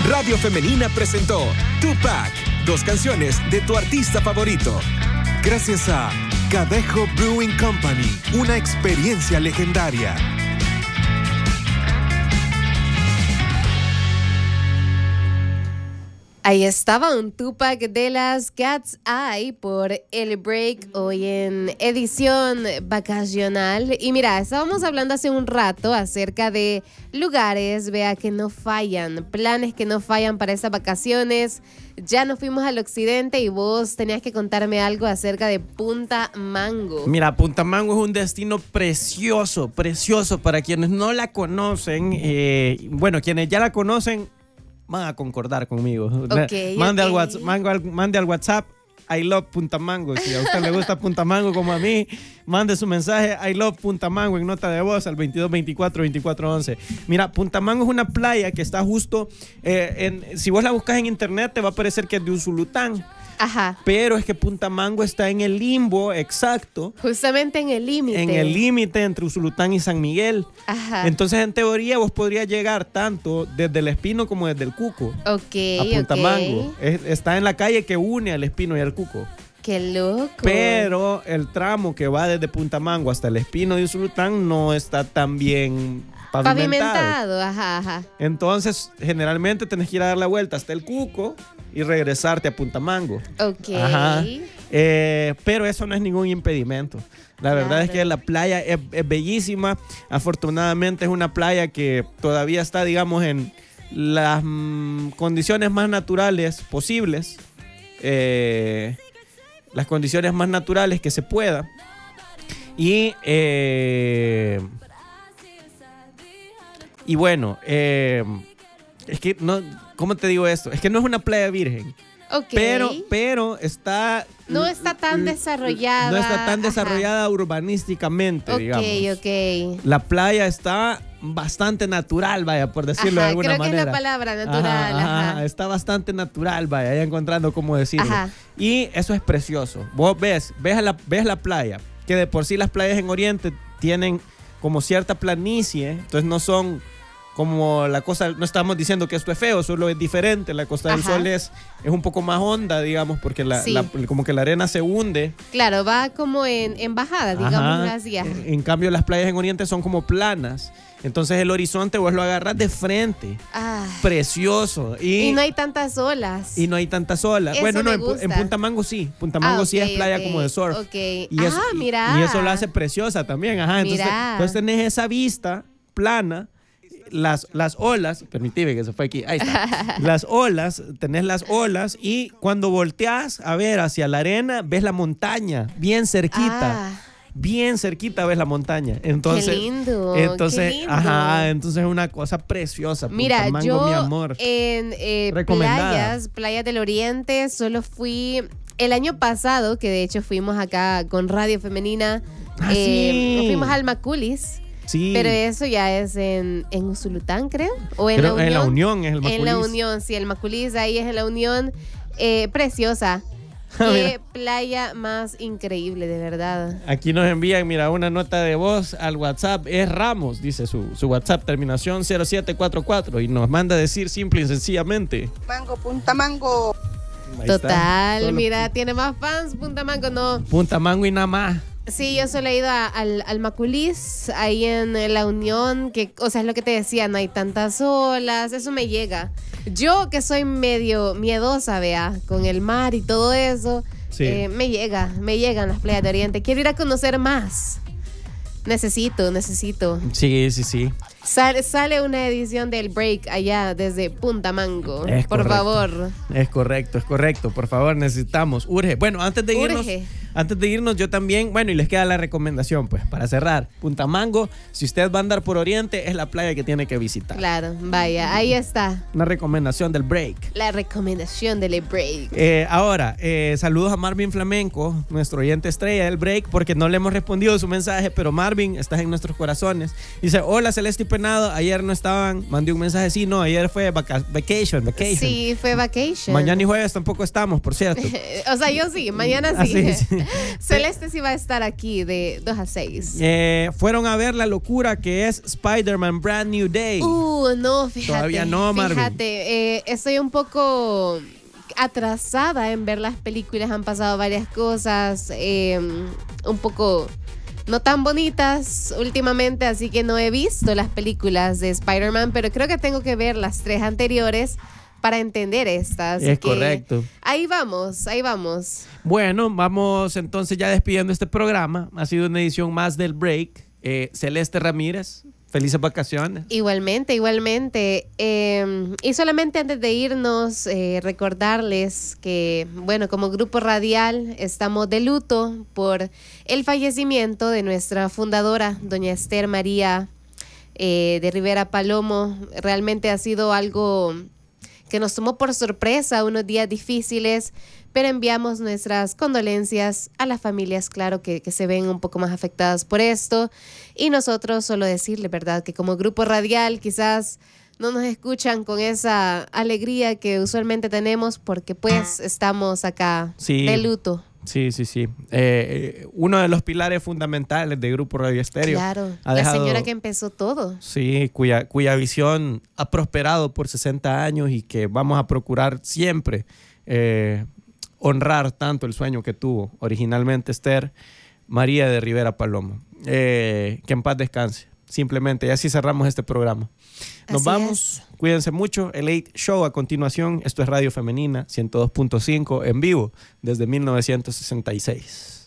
Radio Femenina presentó Tupac, 2 canciones de tu artista favorito. Gracias a Cadejo Brewing Company, una experiencia legendaria. Ahí estaba un Tupac de las Cat's Eye por el break hoy en edición vacacional. Y mira, estábamos hablando hace un rato acerca de lugares, vea, que no fallan, planes que no fallan para estas vacaciones. Ya nos fuimos al occidente y vos tenías que contarme algo acerca de Punta Mango. Mira, Punta Mango es un destino precioso, precioso para quienes no la conocen. Bueno, quienes ya la conocen van a concordar conmigo. Mande al WhatsApp I love Punta Mango. Si a usted le gusta Punta Mango como a mí, mande su mensaje I love Punta Mango en nota de voz al 2224-2411. Mira, Punta Mango es una playa que está justo si vos la buscas en internet te va a parecer que es de Usulután. Ajá. Pero es que Punta Mango está en el limbo exacto. Justamente en el límite. En el límite entre Usulután y San Miguel. Ajá. Entonces, en teoría, vos podrías llegar tanto desde el Espino como desde el Cuco. Ok, a Punta Mango. Está en la calle que une al Espino y al Cuco. ¡Qué loco! Pero el tramo que va desde Punta Mango hasta el Espino de Usulután no está tan bien pavimentado. Ajá. Entonces, generalmente tenés que ir a dar la vuelta hasta el Cuco y regresarte a Punta Mango. Ok. Ajá. Pero eso no es ningún impedimento. La verdad es que la playa es bellísima. Afortunadamente es una playa que todavía está, digamos, en las condiciones más naturales posibles. Las condiciones más naturales que se pueda. Y bueno, es que no, ¿cómo te digo esto? Es que no es una playa virgen. Okay. Pero está... No está tan desarrollada. No está tan desarrollada urbanísticamente, digamos. Ok. La playa está bastante natural, vaya, por decirlo de alguna manera. Creo que es la palabra, natural. Ajá. Está bastante natural, vaya, ya encontrando cómo decirlo. Ajá. Y eso es precioso. Vos ves la playa, que de por sí las playas en Oriente tienen como cierta planicie, entonces no son como la cosa, no estamos diciendo que esto es feo, solo es diferente. La Costa del Sol es un poco más honda, digamos, porque como que la arena se hunde. Claro, va como en bajada, digamos así. En cambio, las playas en Oriente son como planas. Entonces el horizonte vos lo agarras de frente. Precioso. Y no hay tantas olas. Eso bueno, no, en Punta Mango sí. Punta Mango sí es playa como de surf. Mira. Y eso la hace preciosa también. Ajá. Entonces tenés esa vista plana. Las olas, permitime que se fue aquí, ahí está. Tenés las olas y cuando volteás a ver hacia la arena, ves la montaña, bien cerquita. Bien cerquita ves la montaña. Entonces, qué lindo. Entonces, qué lindo. Entonces es una cosa preciosa. Mira, Punta Mango, yo mi amor. En playas del Oriente, solo fui el año pasado, que de hecho fuimos acá con Radio Femenina. Sí. Fuimos al Maculis. Sí. Pero eso ya es en Usulután, creo. O en La Unión es el Maculis. En La Unión, sí, el Maculis ahí es en La Unión. Preciosa. Qué playa más increíble, de verdad. Aquí nos envían, mira, una nota de voz al WhatsApp. Es Ramos, dice su WhatsApp, terminación 0744. Y nos manda a decir simple y sencillamente: Mango, Punta Mango. Total, mira, tiene más fans. Punta Mango, no. Punta Mango y nada más. Sí, yo solo he ido al Maculis, ahí en La Unión, que, o sea, es lo que te decía, no hay tantas olas, eso me llega. Yo que soy medio miedosa, vea, con el mar y todo eso, sí. me llegan las playas de Oriente. Quiero ir a conocer más. Necesito. Sí. Sale una edición del break allá desde Punta Mango. Por favor. Es correcto. Por favor, necesitamos. Urge. Bueno, antes de irnos, yo también, bueno, y les queda la recomendación, pues, para cerrar. Punta Mango, si usted va a andar por Oriente, es la playa que tiene que visitar. Claro, vaya, ahí está. Una recomendación del break. La recomendación del break. Ahora, saludos a Marvin Flamenco, nuestro oyente estrella del break, porque no le hemos respondido su mensaje, pero Marvin, estás en nuestros corazones. Dice: hola, Celeste y Penado, ayer no estaban, mandé un mensaje, sí, no, ayer fue vacation. Sí, fue vacation. Mañana y jueves tampoco estamos, por cierto. O sea, yo sí, mañana sí. Sí. Celeste sí va a estar aquí de 2 a 6. Fueron a ver la locura que es Spider-Man Brand New Day. No, fíjate. Todavía no, Marvin. Fíjate, estoy un poco atrasada en ver las películas. Han pasado varias cosas un poco no tan bonitas últimamente, así que no he visto las películas de Spider-Man, pero creo que tengo que ver las 3 anteriores para entender estas. Es correcto. Ahí vamos. Bueno, vamos entonces ya despidiendo este programa. Ha sido una edición más del Break. Celeste Ramírez, felices vacaciones. Igualmente. Y solamente antes de irnos, recordarles que, bueno, como grupo radial estamos de luto por el fallecimiento de nuestra fundadora, doña Esther María de Rivera Palomo. Realmente ha sido algo que nos tomó por sorpresa, unos días difíciles, pero enviamos nuestras condolencias a las familias, claro, que se ven un poco más afectadas por esto. Y nosotros solo decirle, ¿verdad?, que como grupo radial quizás no nos escuchan con esa alegría que usualmente tenemos porque pues estamos acá de luto. Sí. Uno de los pilares fundamentales de Grupo Radio Estéreo. Claro, la señora que empezó todo. Sí, cuya visión ha prosperado por 60 años y que vamos a procurar siempre honrar tanto el sueño que tuvo originalmente Esther María de Rivera Palomo. Que en paz descanse. Simplemente, y así cerramos este programa. Nos vamos, cuídense mucho. El 8 Show a continuación. Esto es Radio Femenina 102.5 en vivo desde 1966.